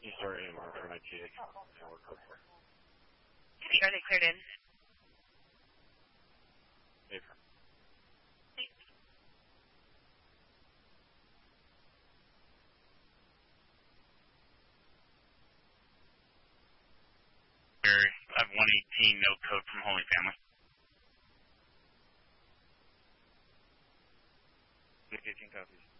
Sorry, AMR for my GH. Are they cleared in? Affirm. I have 118, no code from Holy Family. Engaging copies.